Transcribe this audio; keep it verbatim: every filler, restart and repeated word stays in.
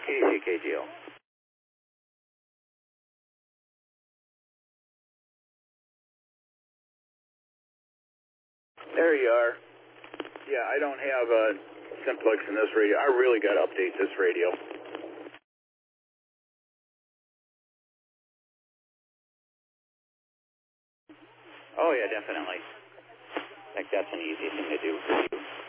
K C K G O. There you are. Yeah, I don't have a simplex in this radio. I really got to update this radio. Oh, yeah, definitely. I think that's an easy thing to do.